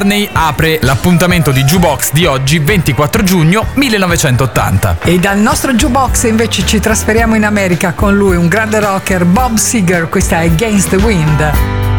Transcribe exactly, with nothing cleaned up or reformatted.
McCartney apre l'appuntamento di Jukebox di oggi, ventiquattro giugno millenovecentottanta. E dal nostro Jukebox invece ci trasferiamo in America con lui, un grande rocker, Bob Seger. Questa è Against the Wind.